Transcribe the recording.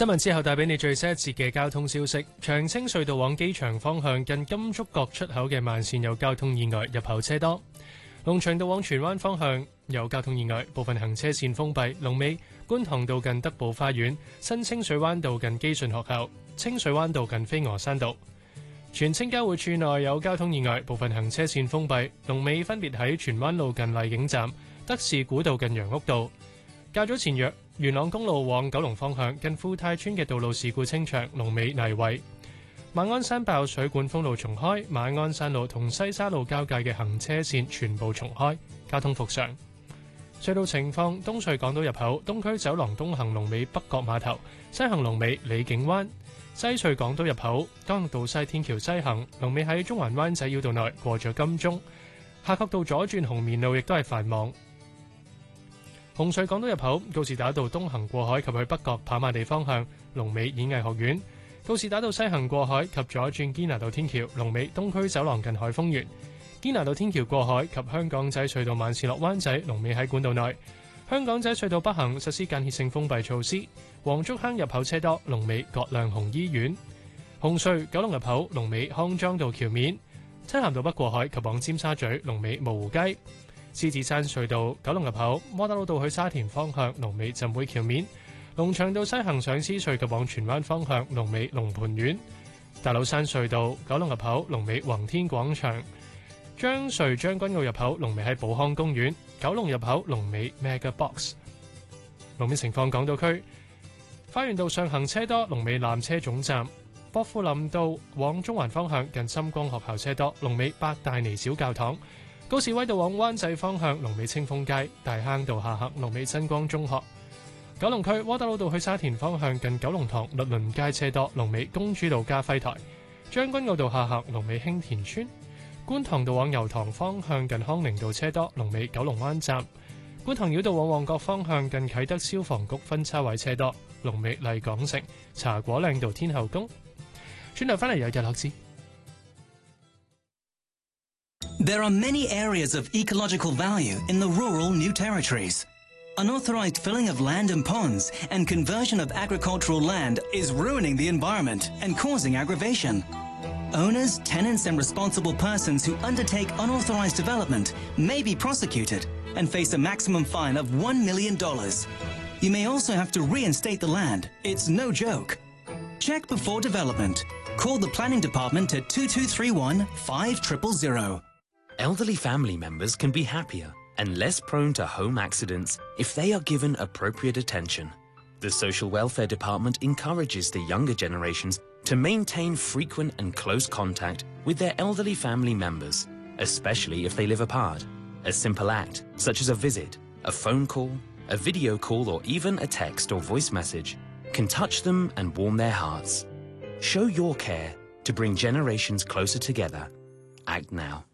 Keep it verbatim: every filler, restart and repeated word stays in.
新聞之後帶俾你最新一節嘅交通消息。長青隧道往機場方向近金竹角出口嘅慢線有交通意外，入口車多。龍翔道往荃灣方向有交通意外，部分行車線封閉。龍尾觀塘道近德寶花園，新清水灣道近基順學校，清水灣道近飛鵝山道。荃青交匯處內有交通意外，部分行車線封閉。龍尾分別喺荃灣路近麗景站、德士古道近楊屋道。較早前約元朗公路往九龍方向近富泰村嘅道路事故清場，龍尾泥圍。馬鞍山爆水管封路重開，馬鞍山路同西沙路交界嘅行車線全部重開，交通復常。隧道情況：東隧港島入口東區走廊東行龍尾北角碼頭，西行龍尾李景灣；西隧港島入口江樂道西天橋西行龍尾喺中環灣仔繞道內過咗金鐘，夏慤道左轉紅棉路亦都係繁忙。紅隧港島入口告士打道東行過海及去北角跑馬地方向龍尾演藝學院；告士打道西行過海及左轉堅拿道天橋龍尾東區走廊近海峰園；堅拿道天橋過海及香港仔隧道慢線落灣仔龍尾喺管道內；香港仔隧道北行實施間歇性封閉措施；黃竹坑入口車多龍尾葛量洪醫院；紅隧九龍入口龍尾康莊道橋面；漆咸道北過海及往尖沙咀龍尾蕪湖街。獅子山隧道九龍入口窩打老道去沙田方向龍尾浸會橋面；龍翔道西行上獅隧及往荃灣方向龍尾龍蟠苑；大老山隧道九龍入口龍尾宏天廣場；將隧將軍澳入口龍尾喺寶康公園；九龍入口龍尾 Mega Box。路面情況：港島區花園道上行車多，龍尾纜車總站；薄扶林道往中環方向近深光學校車多，龍尾百大尼小教堂。高士威道往灣仔方向龍尾清風街，大坑道下行龍尾真光中學。九龍區窩打老道去沙田方向近九龍塘律倫街車多，龍尾公主道嘉輝台。將軍澳道下行龍尾興田村。觀塘道往油塘方向近康寧道車多，龍尾九龍灣站。觀塘繞道往旺角方向近啟德消防局分叉位車多，龍尾麗港城。茶果嶺道天后宮。轉頭翻嚟有日落之。 There are many areas of ecological value in the rural New Territories. Unauthorized filling of land and ponds and conversion of agricultural land is ruining the environment and causing aggravation. Owners, tenants and responsible persons who undertake unauthorized development may be prosecuted and face a maximum fine of one million dollars. You may also have to reinstate the land. It's no joke. Check before development. Call the planning department at two two three one, five zero zero zero. Elderly family members can be happier and less prone to home accidents if they are given appropriate attention. The Social Welfare Department encourages the younger generations to maintain frequent and close contact with their elderly family members, especially if they live apart. A simple act, such as a visit, a phone call, a video call, or even a text or voice message, can touch them and warm their hearts. Show your care to bring generations closer together. Act now.